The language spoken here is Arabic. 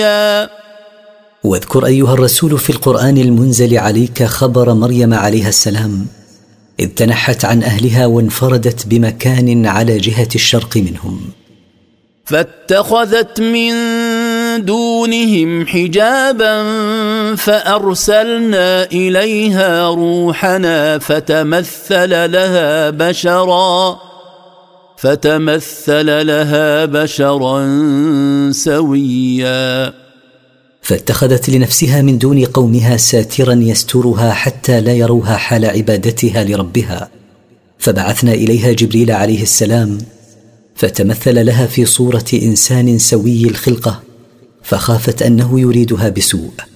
واذكر أيها الرسول في القرآن المنزل عليك خبر مريم عليها السلام إذ تنحت عن أهلها وانفردت بمكان على جهة الشرق منهم، فاتخذت من دونهم حجابا فأرسلنا إليها روحنا فتمثل لها بشرا سويا. فاتخذت لنفسها من دون قومها ساترا يسترها حتى لا يروها حال عبادتها لربها، فبعثنا إليها جبريل عليه السلام فتمثل لها في صورة إنسان سوي الخلقة، فخافت أنه يريدها بسوء.